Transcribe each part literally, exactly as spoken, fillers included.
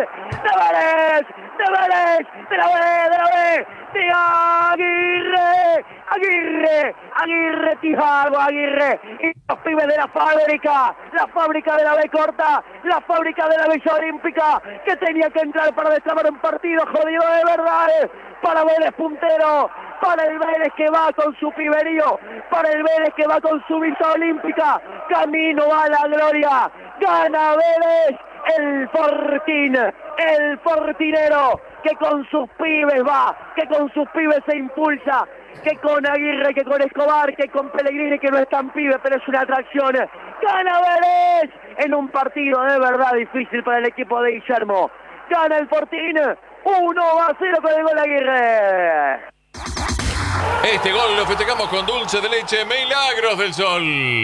de Vélez, de Vélez, de la B, de la B, de Aguirre, Aguirre, Aguirre, Tiago Aguirre, y los pibes de la fábrica, la fábrica de la B corta, la fábrica de la Villa Olímpica, que tenía que entrar para destrabar un partido jodido de verdad, para Vélez puntero, para el Vélez que va con su piberío, para el Vélez que va con su Villa Olímpica, camino a la gloria, gana Vélez, el Fortín, el Fortinero, que con sus pibes va, que con sus pibes se impulsa, que con Aguirre, que con Escobar, que con Pellegrini, que no es tan pibe, pero es una atracción. Gana Vélez en un partido de verdad difícil para el equipo de Guillermo. Gana el Fortín, uno a cero con el gol de Aguirre. Este gol lo festejamos con dulce de leche Milagros del Sol.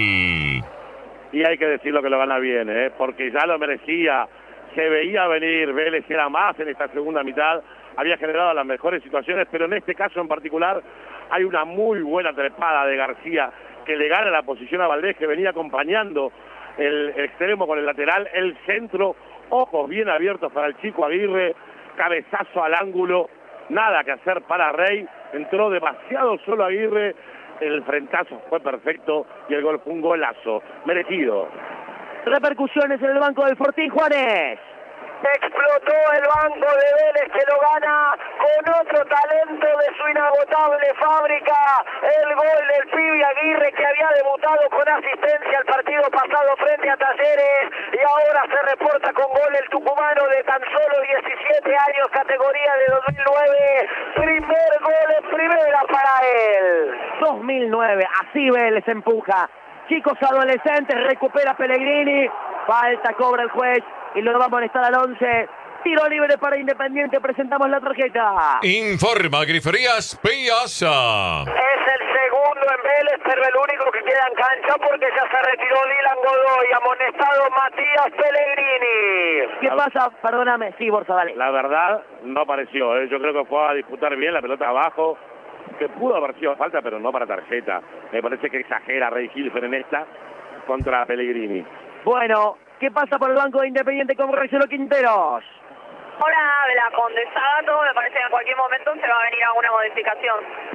Y hay que decirlo que lo gana bien, ¿eh? Porque ya lo merecía. Se veía venir, Vélez era más en esta segunda mitad, había generado las mejores situaciones, pero en este caso en particular hay una muy buena trepada de García que le gana la posición a Valdés, que venía acompañando el extremo con el lateral, el centro, ojos bien abiertos para el chico Aguirre, cabezazo al ángulo, nada que hacer para Rey, entró demasiado solo Aguirre, el frentazo fue perfecto y el gol fue un golazo, merecido. Repercusiones en el banco del Fortín, Juanes. Explotó el banco de Vélez que lo gana con otro talento de su inagotable fábrica. El gol del pibe Aguirre, que había debutado con asistencia el partido pasado frente a Talleres y ahora se reporta con gol el tucumano de tan solo diecisiete años, categoría de dos mil nueve. Primer gol en primera para él. dos mil nueve, así Vélez empuja. Chicos adolescentes, recupera Pellegrini, falta, cobra el juez y lo va a amonestar al once. Tiro libre para Independiente, presentamos la tarjeta. Informa Griferías Piazza. Es el segundo en Vélez, pero el único que queda en cancha porque ya se retiró Dylan Godoy, amonestado Matías Pellegrini. ¿Qué pasa? Perdóname, sí, Borja, dale. La verdad, no apareció, ¿eh? Yo creo que fue a disputar bien la pelota abajo, que pudo haber sido falta, pero no para tarjeta. Me parece que exagera Rey Hilfer en esta contra Pellegrini. Bueno, ¿qué pasa por el banco de Independiente con Marcelo Quinteros? Hola, la Condesado, me parece que en cualquier momento se va a venir alguna modificación.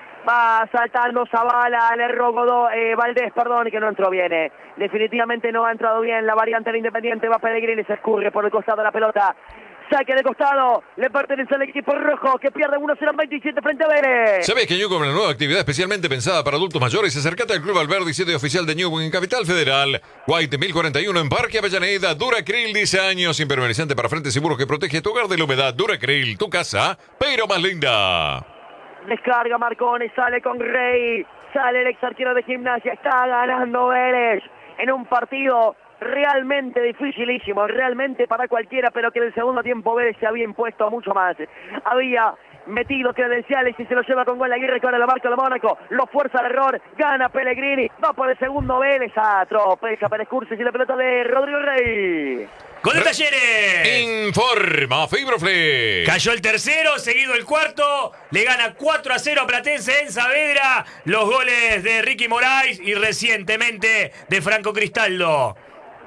Va saltando Zavala, le robó eh, Valdés, perdón, que no entró bien. Eh. Definitivamente no ha entrado bien la variante del Independiente, va Pellegrini, se escurre por el costado de la pelota. Saque de costado, le pertenece al equipo rojo que pierde uno cero veintisiete frente a Vélez. ¿Sabés que Newcom, la nueva actividad especialmente pensada para adultos mayores? Acércate al Club Alberdi, sede oficial de Newcom en Capital Federal. White mil cuarenta y uno en Parque Avellaneda. Duracril, diez años, impermeabilizante para frentes seguros que protege tu hogar de la humedad. Duracril, tu casa, pero más linda. Descarga Marconi, sale con Rey, sale el ex arquero de Gimnasia, está ganando Vélez en un partido realmente dificilísimo, realmente para cualquiera, pero que en el segundo tiempo Vélez se había impuesto mucho más. Había metido credenciales y se lo lleva con gol Aguirre, que ahora la marca de Mónaco, lo fuerza al error, gana Pellegrini, va por el segundo Vélez, atropella Pérez Cursis y la pelota de Rodrigo Rey. ¡Gol de Talleres! Informa Fibroflex. Cayó el tercero, seguido el cuarto. Le gana cuatro a cero a Platense en Saavedra. Los goles de Ricky Moraes y recientemente de Franco Cristaldo.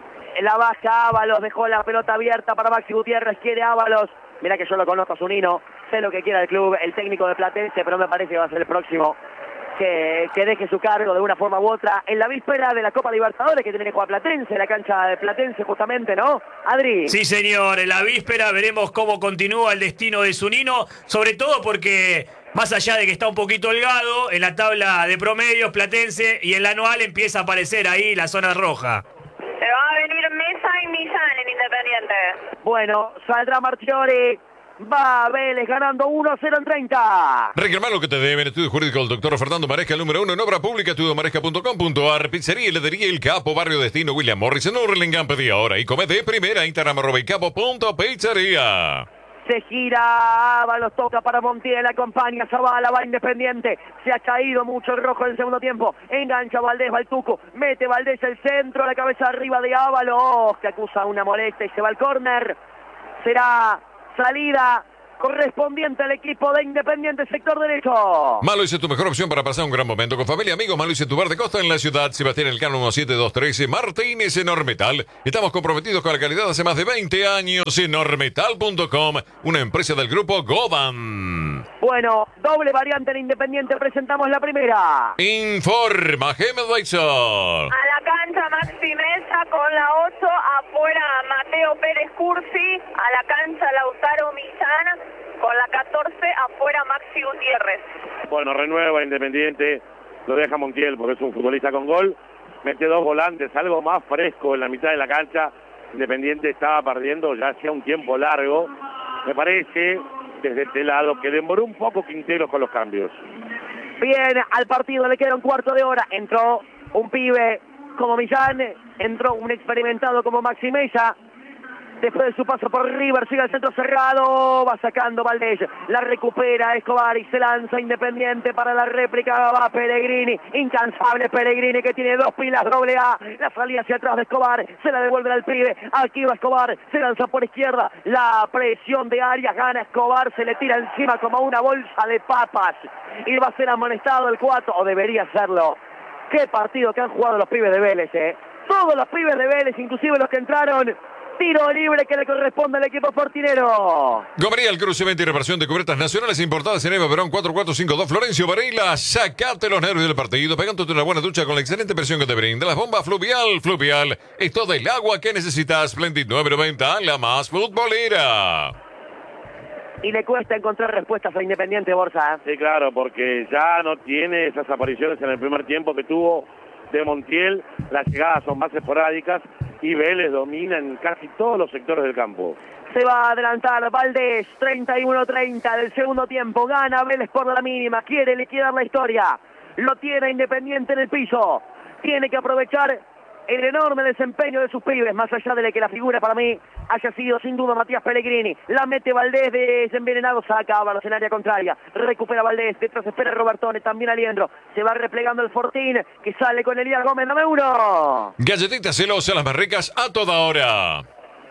La baja Ábalos, dejó la pelota abierta para Maxi Gutiérrez, quiere Ábalos. Mirá que yo lo conozco a Zunino, sé lo que quiera el club, el técnico de Platense, pero me parece que va a ser el próximo que, que deje su cargo de una forma u otra en la víspera de la Copa Libertadores que tiene que jugar Platense, la cancha de Platense justamente, ¿no? Adri. Sí, señor, en la víspera veremos cómo continúa el destino de Zunino, sobre todo porque más allá de que está un poquito holgado en la tabla de promedios Platense y en la anual empieza a aparecer ahí la zona roja. Se va a venir Mesa y Millán en Independiente. Bueno, saldrá Marchiori. Va Vélez ganando uno a cero en treinta. Reclamar lo que te deben. Estudio jurídico del doctor Fernando Maresca, el número uno en obra pública, estudio maresca punto com punto ar. Pizzería y heladería El Capo, barrio Destino, William Morris, en Hurlingham. Pedí ahora y come de primera. Instagram arroba el capo punto pizzería. Se gira, Ábalos toca para Montiel, acompaña Zavala, va Independiente, se ha caído mucho el rojo en el segundo tiempo, engancha Valdés, va el Tuco, mete Valdés el centro, la cabeza arriba de Ábalos, que acusa una molestia y se va al córner. Será salida correspondiente al equipo de Independiente, sector derecho. Maluis es tu mejor opción para pasar un gran momento con familia, amigos. Maluis es tu bar de costa en la ciudad. Sebastián Elcano uno siete dos trece, Martínez en Ormetal. Estamos comprometidos con la calidad hace más de veinte años en ormetal punto com, una empresa del grupo Goban. Bueno, doble variante en Independiente, presentamos la primera. Informa Gemel Weitzel. A la cancha Maxi Mesa con la ocho, afuera Mateo Pérez Cursi, a la cancha Lautaro Millán, con la catorce, afuera Maxi Gutiérrez. Bueno, renueva Independiente, lo deja Montiel porque es un futbolista con gol, mete dos volantes, algo más fresco en la mitad de la cancha. Independiente estaba perdiendo ya hacía un tiempo largo, me parece, desde este lado, que demoró un poco Quinteros con los cambios. Bien, al partido le queda un cuarto de hora, entró un pibe como Millán, entró un experimentado como Maxi Mesa. Después de su paso por River, sigue el centro cerrado, va sacando Valdés, la recupera Escobar y se lanza Independiente para la réplica, va Pellegrini, incansable Pellegrini que tiene dos pilas doble A, la salida hacia atrás de Escobar, se la devuelve al pibe, aquí va Escobar, se lanza por izquierda, la presión de Arias, gana Escobar, se le tira encima como una bolsa de papas y va a ser amonestado el cuatro, o debería serlo. Qué partido que han jugado los pibes de Vélez, eh. Todos los pibes de Vélez, inclusive los que entraron. Tiro libre que le corresponde al equipo fortinero. Gomería, el cruce, venta y reparación de cubiertas nacionales importadas en Eva Perón cuatro cuatro cinco dos Florencio Varela. Sacate los nervios del partido, pegándote una buena ducha con la excelente presión que te brinda. Las bombas Fluvial. Fluvial es todo el agua que necesitas. Splendid nueve noventa, la más futbolera. Y le cuesta encontrar respuestas a Independiente, Borja. Sí, claro, porque ya no tiene esas apariciones en el primer tiempo que tuvo de Montiel. Las llegadas son más esporádicas y Vélez domina en casi todos los sectores del campo. Se va a adelantar Valdés, treinta y uno treinta del segundo tiempo. Gana Vélez por la mínima, quiere liquidar la historia. Lo tiene Independiente en el piso. Tiene que aprovechar el enorme desempeño de sus pibes, más allá de que la figura para mí haya sido sin duda Matías Pellegrini. La mete Valdés, desenvenenado, saca a Ábalos en área contraria, recupera Valdés, detrás espera Robertone, también Aliendro, se va replegando el Fortín, que sale con Elías Gómez, dame uno. Galletitas celosas, las más ricas a toda hora.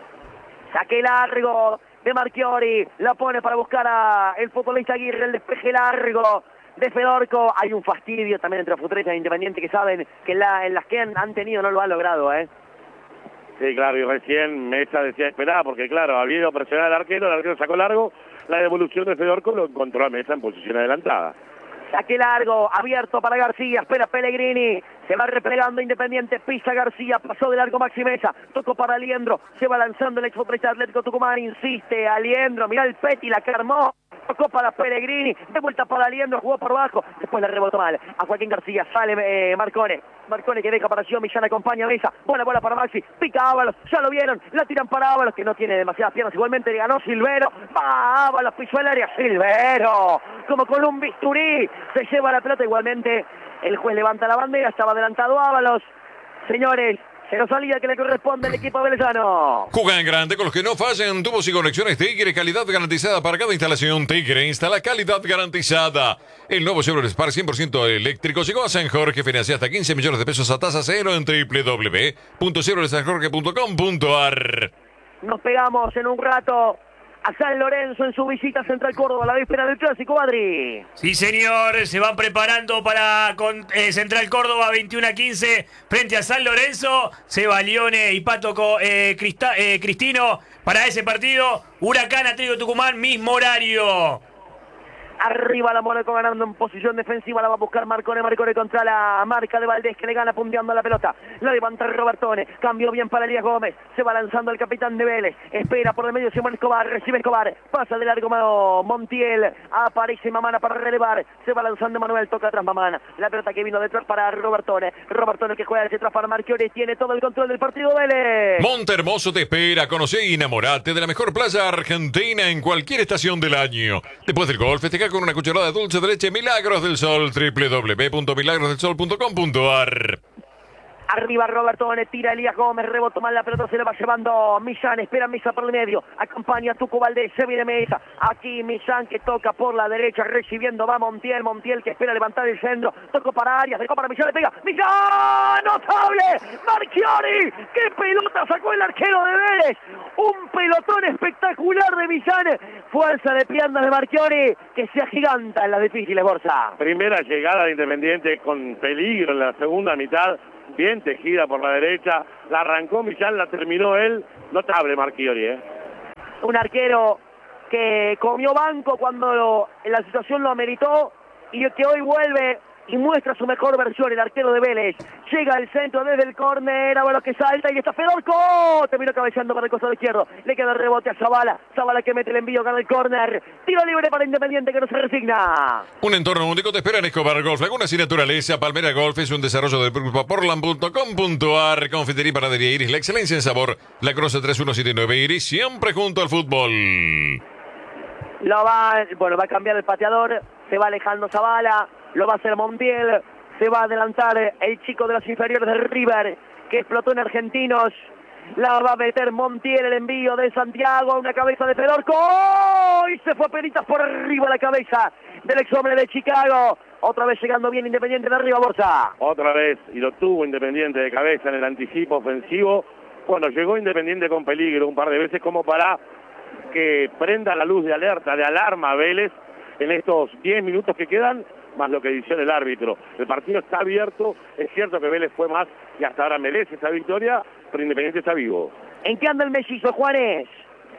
Saque largo de Marchiori, la pone para buscar a el futbolista Aguirre, el despeje largo de Fedorco. Hay un fastidio también entre los futbolistas de Independiente que saben que la, en las que han, han tenido no lo han logrado, ¿eh? Sí, claro, y recién Mesa decía esperar, porque claro, había ido a presionar al arquero, el arquero sacó largo, la devolución de Fedorco lo encontró a Mesa en posición adelantada. Saque largo, abierto para García, espera Pellegrini, se va replegando Independiente, pisa García, pasó de largo Maxi Mesa, tocó para Aliendro, se va lanzando el exfutbolista Atlético Tucumán, insiste Aliendro, mirá el Peti, la que armó, tocó para Pellegrini, de vuelta para Aliendro, jugó por abajo, después la rebotó mal, a Joaquín García, sale eh, Marcone, Marcone que deja para Sion, Millán acompaña a Mesa, buena bola para Maxi, pica Ábalos, ya lo vieron, la tiran para Ábalos, que no tiene demasiadas piernas, igualmente le ganó Silvero, va Ábalos, pisó el área, Silvero, como con un bisturí, se lleva la pelota, igualmente el juez levanta la bandera, estaba adelantado Ábalos, señores, se nos salía que le corresponde al equipo velezano. Juega en grande con los que no fallan. Tubos y conexiones Tigre, calidad garantizada para cada instalación. Tigre instala calidad garantizada. El nuevo Chevrolet Spark cien por ciento eléctrico llegó a San Jorge. Financia hasta quince millones de pesos a tasa cero en doble u doble u doble u punto chevrolet san jorge punto com punto a r. Nos pegamos en un rato a San Lorenzo en su visita a Central Córdoba, la víspera del Clásico, Adri. Sí, señor, se van preparando para con, eh, Central Córdoba veintiuno a quince frente a San Lorenzo. Seba Lione y Pato eh, Crista, eh, Cristino para ese partido. Huracán Atlético Tucumán, mismo horario. Arriba la Mónaco ganando en posición defensiva, la va a buscar Marcone, Marcone contra la marca de Valdés que le gana punteando la pelota, la levanta Robertone, cambió bien para Elías Gómez, se va lanzando el capitán de Vélez, espera por el medio Simón Escobar, recibe Escobar, pasa de largo Montiel, aparece Mamana para relevar, se va lanzando Manuel, toca atrás Mamana, la pelota que vino detrás para Robertone, Robertone que juega detrás para Marchiori, tiene todo el control del partido Vélez. Monte Hermoso te espera, conoce y enamorate de la mejor playa argentina en cualquier estación del año. Después del golf, festeja con una cucharada de dulce de leche Milagros del Sol, doble u doble u doble u punto milagros del sol punto com punto a r. Arriba Robertone, tira Elías Gómez, rebotó mal la pelota, se le va llevando Millán, espera Mesa por el medio, acompaña a Tuco Valdés, se viene Mesa, aquí Millán que toca por la derecha, recibiendo va Montiel, Montiel que espera levantar el centro, tocó para Arias, dejó para Millán, le pega, Millán, notable, Marchiori, qué pelota sacó el arquero de Vélez, un pelotón espectacular de Millán, fuerza de piernas de Marchiori, que se agiganta en las difíciles, Borja. Primera llegada de Independiente con peligro en la segunda mitad, bien tejida por la derecha, la arrancó Millán, la terminó él, notable Marchiori, ¿eh? Un arquero que comió banco cuando lo, la situación lo ameritó y que hoy vuelve y muestra su mejor versión, el arquero de Vélez. Llega al centro desde el córner, a lo que salta y está Fedorco, terminó cabeceando para el costado izquierdo, le queda el rebote a Zavala, Zavala que mete el envío, gana el córner, tiro libre para Independiente que no se resigna. Un entorno único te espera en Escobar Golf, Laguna sin naturaleza. Palmera Golf es un desarrollo del grupo portland punto com punto a r. Confitería y Panadería Iris, la excelencia en sabor. La Croce tres uno siete nueve Iris, siempre junto al fútbol. Lo va, bueno, va a cambiar el pateador, se va alejando Zavala, lo va a hacer Montiel, se va a adelantar el chico de los inferiores de River, que explotó en Argentinos, la va a meter Montiel, el envío de Santiago, una cabeza de Fedorco, ¡oh! Y se fue a penitas por arriba la cabeza del ex hombre de Chicago, otra vez llegando bien Independiente de arriba, Borja. Otra vez, y lo tuvo Independiente de cabeza en el anticipo ofensivo, cuando llegó Independiente con peligro un par de veces como para que prenda la luz de alerta, de alarma a Vélez en estos diez minutos que quedan, más lo que dice el árbitro. El partido está abierto, es cierto que Vélez fue más y hasta ahora merece esa victoria, pero Independiente está vivo. ¿En qué anda el mellizo, Juanes?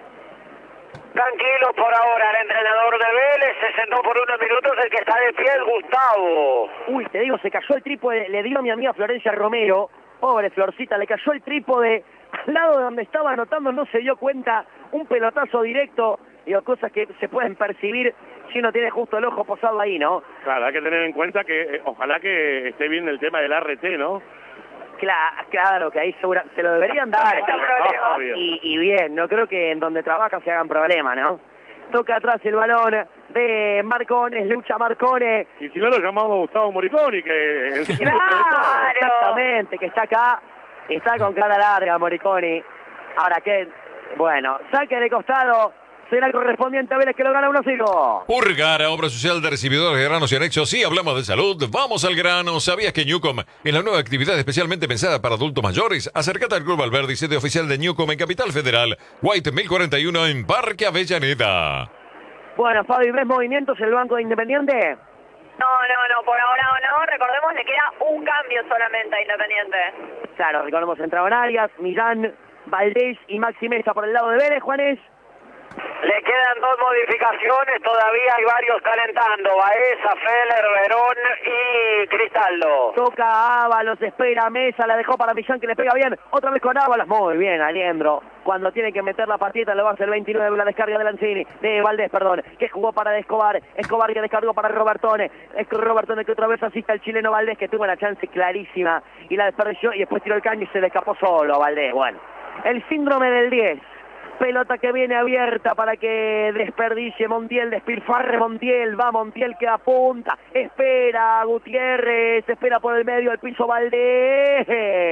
Tranquilo por ahora, el entrenador de Vélez se sentó por unos minutos, el que está de pie es Gustavo. Uy, te digo, se cayó el trípode, le dio a mi amiga Florencia Romero, pobre Florcita, le cayó el trípode al lado de donde estaba anotando, no se dio cuenta, un pelotazo directo, digo, cosas que se pueden percibir si uno tiene justo el ojo posado ahí, ¿no? Claro, hay que tener en cuenta que eh, ojalá que esté bien el tema del R T, ¿no? Claro, claro, que ahí segura, se lo deberían dar. No, y, y bien, no creo que en donde trabaja se hagan problemas, ¿no? Toca atrás el balón de Marcones, lucha Marcones. Y si no lo llamamos Gustavo Moriconi, que... ¡Claro! Exactamente, que está acá, está con cara larga Moriconi. Ahora que, bueno, saque de costado, será el correspondiente a Vélez que lo gana uno cero. Urgara, obra social de recibidores de granos y anexos. Sí, hablamos de salud. Vamos al grano. ¿Sabías que Newcom es la nueva actividad especialmente pensada para adultos mayores? Acércate al Club Valverde, sede oficial de Newcom en Capital Federal. White mil cuarenta y uno en Parque Avellaneda. Bueno, Fabi, ¿ves movimientos en el banco de Independiente? No, no, no, por ahora no. Recordemos, le queda un cambio solamente a Independiente. Claro, recordemos, entraron Arias, Millán, Valdés y Maxi Mesa por el lado de Vélez, Juanes. Le quedan dos modificaciones, todavía hay varios calentando, Baeza, Feller, Verón y Cristaldo. Toca Ábalos, espera Mesa, la dejó para Millán que le pega bien, otra vez con Ábalos, muy bien Aliendro, cuando tiene que meter la patita lo va a hacer el veintinueve, la descarga de Lanzini, de Valdés, perdón, que jugó para Escobar, Escobar que descargó para Robertone, es Robertone que otra vez asiste al chileno Valdés que tuvo la chance clarísima y la desperdició y después tiró el caño y se le escapó solo a Valdés, bueno, el síndrome del diez. Pelota que viene abierta para que desperdicie Montiel, despilfarre Montiel, va Montiel que apunta, espera Gutiérrez, espera por el medio el piso Valdés,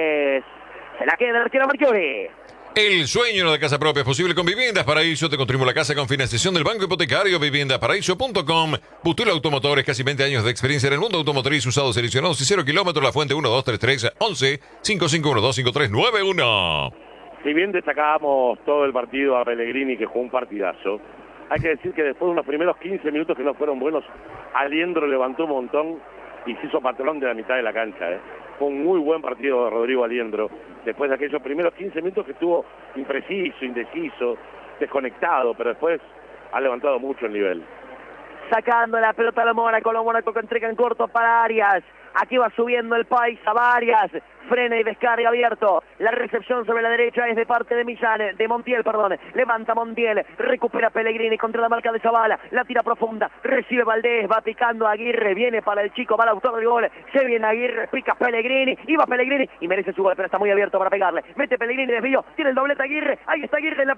se la queda el arquero Marchiori. El sueño de casa propia es posible con Viviendas Paraíso. Te construimos la casa con financiación del Banco Hipotecario. Viviendas Paraíso punto com. Butula Automotores, casi veinte años de experiencia en el mundo automotriz, usados seleccionados y cero kilómetros. La Fuente uno dos tres tres once cinco cinco uno dos cinco tres nueve uno. Si bien destacábamos todo el partido a Pellegrini, que jugó un partidazo, hay que decir que después de unos primeros quince minutos que no fueron buenos, Aliendro levantó un montón y se hizo patrón de la mitad de la cancha. ¿eh? Fue un muy buen partido de Rodrigo Aliendro, después de aquellos primeros quince minutos que estuvo impreciso, indeciso, desconectado, pero después ha levantado mucho el nivel. Sacando la pelota a la Mónaco, lo Mónaco que entrega en corto para Arias. Aquí va subiendo el país a Varias, frena y descarga abierto. La recepción sobre la derecha es de parte de Millán, de Montiel, perdón. Levanta Montiel, recupera Pellegrini contra la marca de Zavala. La tira profunda, recibe Valdés, va picando Aguirre, viene para el chico, va el autor del gol. Se viene Aguirre, pica Pellegrini, y va Pellegrini y merece su gol, pero está muy abierto para pegarle. Mete Pellegrini, desvío, tiene el doblete Aguirre. Ahí está Aguirre en la puerta del área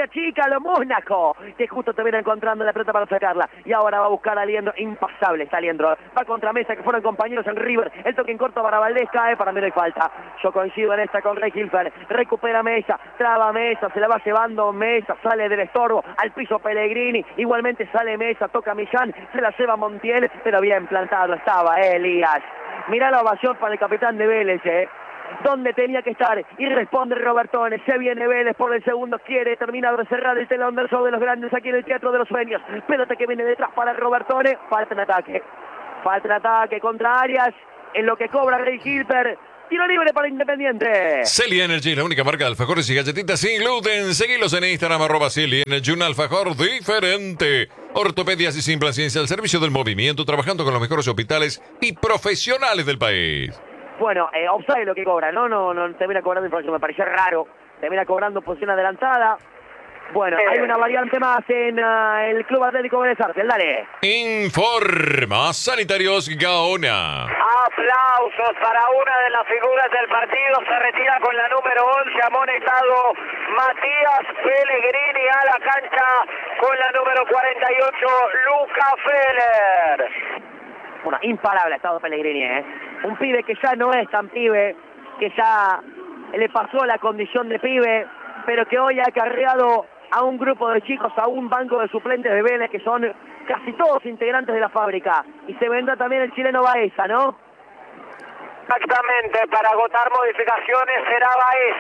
chica, lo Mónaco, que justo termina encontrando la pelota para sacarla. Y ahora va a buscar a Liendro, impasable está Liendro. Va contra Mesa, que fueron compañeros en River. El toque en corto para Valdés, cae, para mí no hay falta. Yo coincido en esta con Rey Hilfer. Recupera Mesa, traba Mesa, se la va llevando Mesa, sale del estorbo, al piso Pellegrini. Igualmente sale Mesa, toca Millán, se la lleva Montiel, pero bien plantado estaba Elías. Mirá la ovación para el capitán de Vélez, eh. Donde tenía que estar, y responde Robertone. Se viene Vélez por el segundo, quiere terminar de cerrar el telón del show de los grandes aquí en el Teatro de los Sueños. Pelota que viene detrás para Robertone, falta en ataque, falta en ataque contra Arias, en lo que cobra Rey Hilfer. Tiro libre para Independiente. Celi Energy, la única marca de alfajores y galletitas sin gluten. Seguilos en Instagram, arroba Celi Energy, un alfajor diferente. Ortopedias y simple ciencia al servicio del movimiento, trabajando con los mejores hospitales y profesionales del país. Bueno, eh, offside lo que cobra, ¿no? No, no termina cobrando infracción, me pareció raro. Termina cobrando posición adelantada. Bueno, hay una variante más en uh, el Club Atlético Vélez Sarsfield, dale. Informa Sanitarios Gaona. Aplausos para una de las figuras del partido. Se retira con la número once, amonestado Matías Pellegrini a la cancha con la número cuarenta y ocho, Luca Feller. Bueno, imparable ha estado Pellegrini, ¿eh? Un pibe que ya no es tan pibe, que ya le pasó la condición de pibe, pero que hoy ha acarreado a un grupo de chicos, a un banco de suplentes de Vélez, que son casi todos integrantes de la fábrica. Y se vendrá también el chileno Baeza, ¿no? Exactamente, para agotar modificaciones será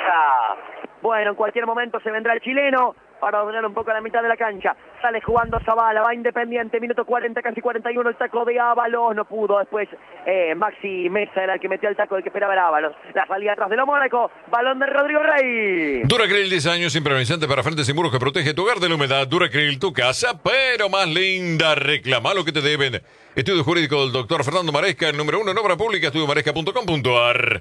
Baeza. Bueno, en cualquier momento se vendrá el chileno para ordenar un poco la mitad de la cancha. Sale jugando Zavala, va Independiente, minuto cuarenta, casi cuarenta y uno, el taco de Ábalos, no pudo. Después eh, Maxi Mesa era el que metió el taco del que esperaba era Ábalos. La salida atrás de lo Mónaco, balón de Rodrigo Rey. Duracril, diez años, impermeabilizante para frentes y muros que protege tu hogar de la humedad. Duracril, tu casa, pero más linda. Reclama lo que te deben. Estudio jurídico del doctor Fernando Maresca, el número uno en obra pública, estudio maresca punto com punto a r.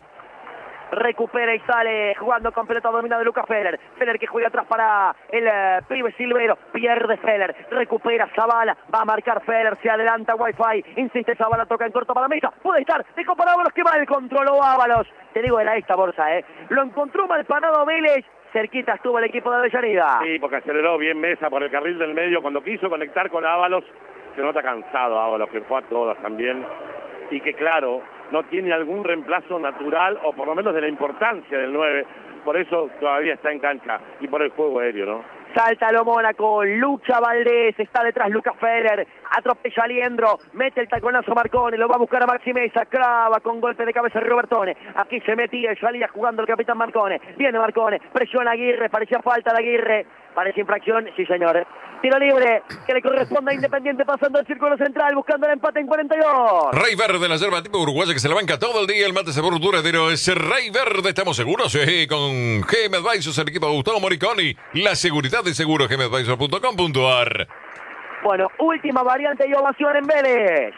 Recupera y sale jugando con pelota dominada de Lucas Feller. Feller que juega atrás para el uh, pibe Silvero. Pierde Feller. Recupera Zavala. Va a marcar Feller. Se adelanta Wi-Fi. Insiste Zavala. Toca en corto para Mesa. Puede estar. Dejó para Ábalos. Que mal controló Ábalos. Te digo, era esta bolsa, ¿eh? Lo encontró mal parado Vélez. Cerquita estuvo el equipo de Avellaneda. Sí, porque aceleró bien Mesa por el carril del medio. Cuando quiso conectar con Ábalos, se nota cansado Ábalos, que fue a todas también. Y que claro, no tiene algún reemplazo natural, o por lo menos de la importancia del nueve, por eso todavía está en cancha, y por el juego aéreo, ¿no? Salta lo Mónaco, lucha Valdés, está detrás Lucas Feller, atropella a Liendro, mete el taconazo Marcone, lo va a buscar a Maxi Mesa, clava con golpe de cabeza Robertone, aquí se metía y salía jugando el capitán Marcone, viene Marcone, presiona a Aguirre, parecía falta de Aguirre, parece infracción, sí señor. Tiro libre, que le corresponde a Independiente pasando el círculo central, buscando el empate en cuarenta y dos. Rey Verde, la yerba tipo uruguaya que se la banca todo el día, el mate sabor duradero es Rey Verde, estamos seguros, sí, con G M Advisors, el equipo de Gustavo Moriconi, la seguridad de seguro, g m advisors punto com punto a r. Bueno, última variante y ovación en Vélez.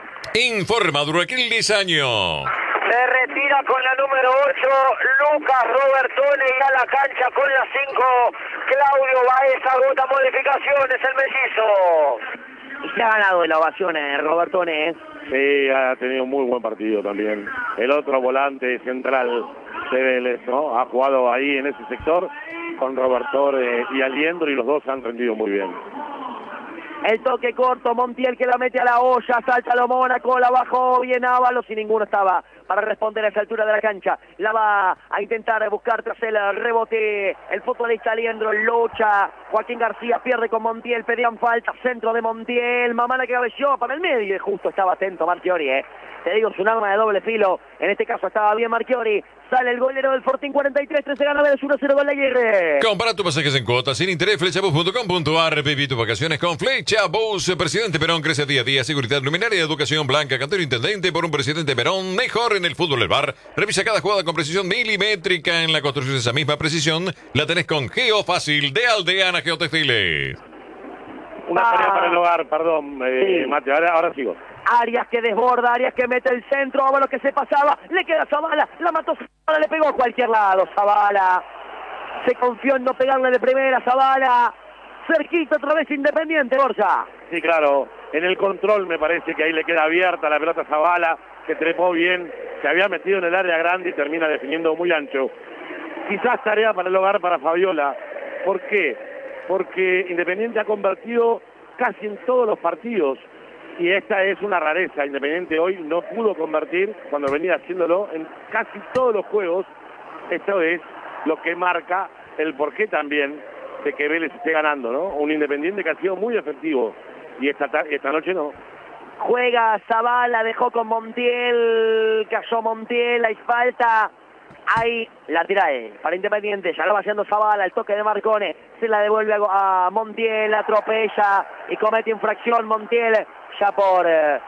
Informa Duracril, diez años. Se retira con la número ocho, Lucas Robertone, y a la cancha con la cinco, Claudio Baeza. Agota modificaciones el mellizo. Y se ha ganado la ovación eh, Robertone, ¿eh? Sí, ha tenido un muy buen partido también. El otro volante central de Vélez, ¿no? Ha jugado ahí en ese sector con Robertone y Aliendro, y los dos han rendido muy bien. El toque corto, Montiel que la mete a la olla, salta lo Mónaco, la bajó bien Ábalos y ninguno estaba para responder a esa altura de la cancha. La va a intentar buscar tras el rebote el futbolista Aliendro, lucha, Joaquín García pierde con Montiel, pedían falta, centro de Montiel, Mamana que cabeceó para el medio y justo estaba atento Marchiori, eh. Te digo, es un arma de doble filo, en este caso estaba bien Marchiori. Sale el golero del Fortín, cuarenta y tres, trece gana Vélez, uno cero gol de Aguirre. Compara tus pasajes en cuotas sin interés, flechabus punto com punto a r. Viví tus vacaciones con Flechabus. Presidente Perón crece día a día. Seguridad luminaria, educación blanca, cantero intendente por un presidente Perón. Mejor en el fútbol del bar. Revisa cada jugada con precisión milimétrica. En la construcción de esa misma precisión la tenés con Geofácil de Aldeana Geotextiles. Una Ah. tarea para el hogar, perdón, eh, Sí. Mate, ahora, ahora sigo. Arias que desborda, Arias que mete el centro, Ábalos que se pasaba, le queda Zavala, la mató Zavala, le pegó a cualquier lado, Zavala. Se confió en no pegarle de primera, Zavala. Cerquita otra vez Independiente, Borja. Sí, claro, en el control me parece que ahí le queda abierta la pelota a Zavala, que trepó bien, se había metido en el área grande y termina definiendo muy ancho. Quizás tarea para el hogar para Fabiola. ¿Por qué? porque Independiente ha convertido casi en todos los partidos, y esta es una rareza. Independiente hoy no pudo convertir cuando venía haciéndolo en casi todos los juegos. Esto es lo que marca el porqué también de que Vélez esté ganando, ¿no? Un Independiente que ha sido muy efectivo, y esta, esta noche no. Juega Zavala, dejó con Montiel, cayó Montiel, hay falta. Ahí la tira él, para Independiente, ya lo va haciendo Zavala, el toque de Marcone, se la devuelve a, a Montiel, atropella y comete infracción Montiel, ya por eh,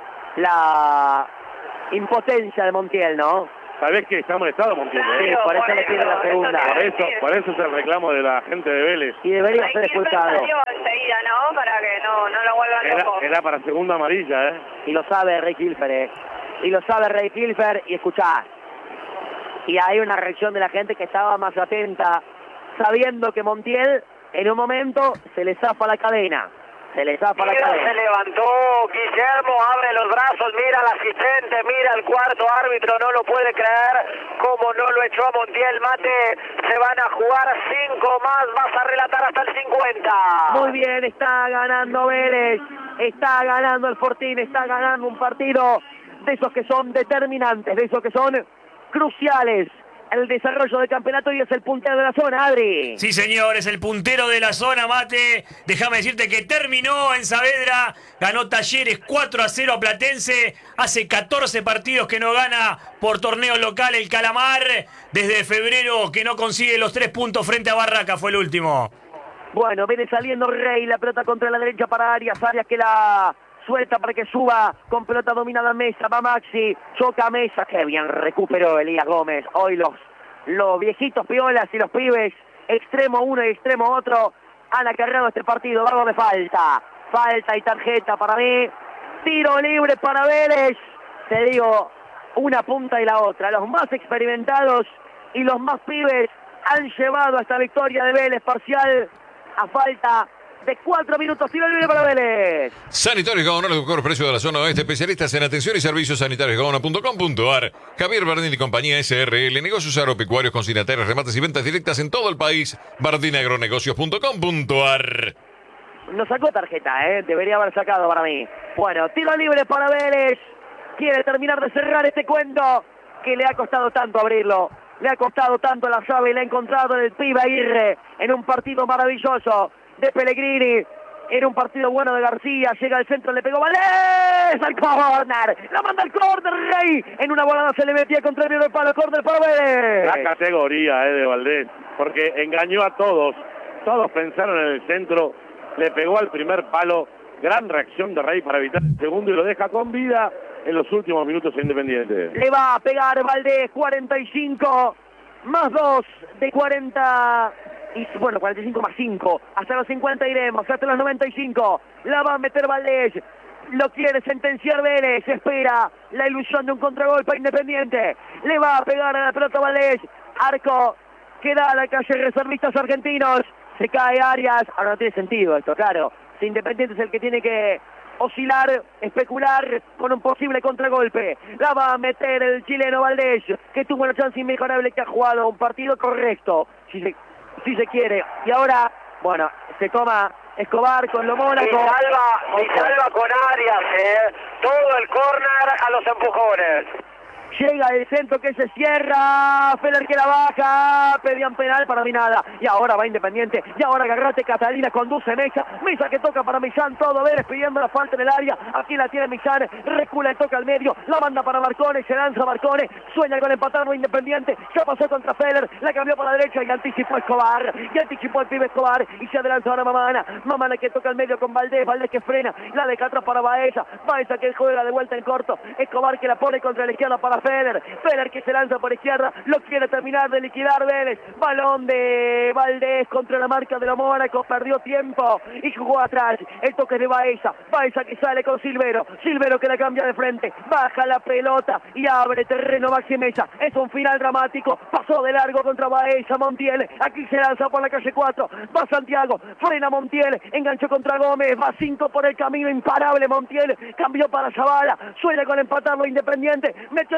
la impotencia de Montiel, ¿no? Sabés que está molestado Montiel, ¿eh? Sí, por eso le pide la segunda. Por eso, por eso es el reclamo de la gente de Vélez. Y debería ser expulsado. Enseguida, ¿no? Para que no, no lo vuelvan Era, loco. era para segunda amarilla, ¿eh? Y lo sabe Rey Kilfer, ¿eh? Y lo sabe Rey Kilfer, y escuchá. Y hay una reacción de la gente que estaba más atenta, sabiendo que Montiel en un momento se le zafa la cadena. Se le zafa la cadena. Se levantó Guillermo, abre los brazos, mira al asistente, mira al cuarto árbitro, no lo puede creer, como no lo echó a Montiel. Mate, se van a jugar cinco más, vas a relatar hasta el cincuenta. Muy bien, está ganando Vélez, está ganando el Fortín, está ganando un partido de esos que son determinantes, de esos que son cruciales en el desarrollo del campeonato, y es el puntero de la zona, Adri. Sí, señor, es el puntero de la zona, Mate. Déjame decirte que terminó en Saavedra, ganó Talleres cuatro a cero a Platense. Hace catorce partidos que no gana por torneo local el Calamar. Desde febrero que no consigue los tres puntos frente a Barraca, fue el último. Bueno, viene saliendo Rey, la pelota contra la derecha para Arias, Arias que la suelta para que suba, con pelota dominada Mesa, va Maxi, choca Mesa, que bien recuperó Elías Gómez. Hoy los, los viejitos piolas y los pibes, extremo uno y extremo otro, han acarreado este partido. Algo de falta, falta y tarjeta para mí, tiro libre para Vélez. Te digo, una punta y la otra, los más experimentados y los más pibes han llevado a esta victoria de Vélez parcial a falta de cuatro minutos. Tiro libre para Vélez. Sanitarios Gaona, los mejores precios de la zona oeste, especialistas en atención y servicios sanitarios gaona punto com punto ar. Javier Bardín y compañía S R L, negocios agropecuarios, consignatarios, remates y ventas directas en todo el país. bardín agronegocios punto com punto ar. No sacó tarjeta, ¿eh? Debería haber sacado para mí. Bueno, tiro libre para Vélez. Quiere terminar de cerrar este cuento que le ha costado tanto abrirlo. Le ha costado tanto la llave y le ha encontrado en el pibe Aguirre en un partido maravilloso de Pellegrini, en un partido bueno de García. Llega al centro, le pegó Valdés al córner, la manda al córner Rey, en una volada se le metía contra el del palo, córner para Vélez. La categoría eh, de Valdés, porque engañó a todos, todos pensaron en el centro, le pegó al primer palo, gran reacción de Rey para evitar el segundo y lo deja con vida en los últimos minutos a Independiente. Le va a pegar Valdés, cuarenta y cinco más dos de cuarenta. Y bueno, cuarenta y cinco más cinco, hasta los cincuenta iremos, hasta los noventa y cinco, la va a meter Valdés, lo quiere sentenciar Vélez, espera la ilusión de un contragolpe Independiente, le va a pegar a la pelota Valdés, arco, queda a la calle reservistas argentinos, se cae Arias. Ahora no tiene sentido esto, claro, si Independiente es el que tiene que oscilar, especular con un posible contragolpe, la va a meter el chileno Valdés, que tuvo una chance inmejorable, que ha jugado un partido correcto, si se si se quiere, y ahora, bueno, se toma Escobar con lo Mónaco. Y salva, y salva con Arias, eh. Todo el córner a los empujones. Llega el centro que se cierra, Feller que la baja, pedían penal, para mí nada, y ahora va Independiente, y ahora agarrate Catalina, conduce Mesa, Mesa que toca para Millán, todo Vélez pidiendo la falta en el área, aquí la tiene Millán, recula y toca al medio, la manda para Marcone, se lanza Marcone, sueña con empatarlo Independiente, ya pasó contra Feller, la cambió para la derecha y anticipó Escobar, y anticipó el pibe Escobar, y se adelanta ahora Mamana, Mamana que toca al medio con Valdés, Valdés que frena, la deja atrás para Baeza, Baeza que juega de vuelta en corto, Escobar que la pone contra la izquierda para Feller, Feller que se lanza por izquierda, lo quiere terminar de liquidar Vélez, balón de Valdés contra la marca de los Mónaco, perdió tiempo y jugó atrás, el toque de Baeza, Baeza que sale con Silvero, Silvero que la cambia de frente, baja la pelota y abre terreno Maxi Mesa, es un final dramático, pasó de largo contra Baeza, Montiel, aquí se lanza por la calle cuatro, va Santiago, frena Montiel, enganchó contra Gómez, va cinco por el camino, imparable Montiel, cambió para Zavala, suena con empatarlo Independiente, mete el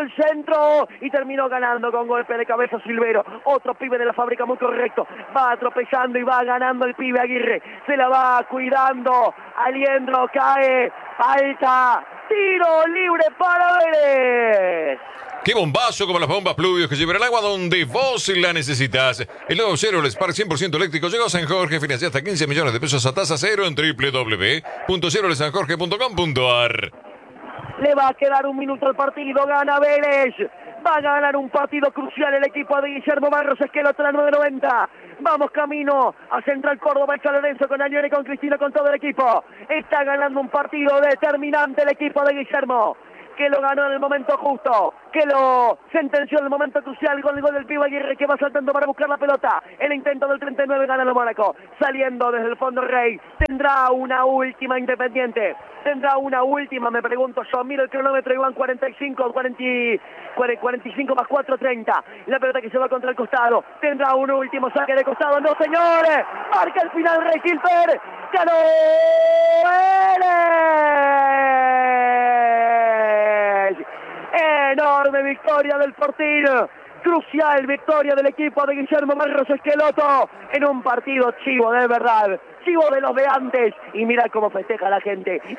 el centro y terminó ganando con golpe de cabeza Silvero. Otro pibe de la fábrica muy correcto. Va tropezando y va ganando el pibe Aguirre. Se la va cuidando. Aliendro cae. Falta. Tiro libre para Vélez. ¡Qué bombazo como las bombas Pluvios que llevan el agua donde vos la necesitas! El nuevo Cero Spark cien por ciento eléctrico llegó a San Jorge. Financia hasta quince millones de pesos a tasa cero en doble u doble u doble u punto cero san jorge punto com punto a r. Le va a quedar un minuto al partido. Gana Vélez. Va a ganar un partido crucial el equipo de Guillermo Barros Esqueloto a la nueve noventa. Vamos camino a Central Córdoba, el San Lorenzo con Añone, con Cristina, con todo el equipo. Está ganando un partido determinante el equipo de Guillermo, que lo ganó en el momento justo, que lo sentenció en el momento crucial con el gol del pibe Aguirre, que va saltando para buscar la pelota. El intento del treinta y nueve gana el Mónaco, saliendo desde el fondo Rey. Tendrá una última Independiente, tendrá una última, me pregunto yo. Miro el cronómetro y van cuarenta y cinco, cuarenta, cuarenta y cinco más cuatro, treinta. La pelota que se va contra el costado, tendrá un último saque de costado. No, señores, marca el final Rey Gilbert. ¡Ganó Vélez! Enorme victoria del Fortín, crucial victoria del equipo de Guillermo Barros Esqueloto en un partido chivo de verdad, chivo de los de antes, y mira cómo festeja la gente.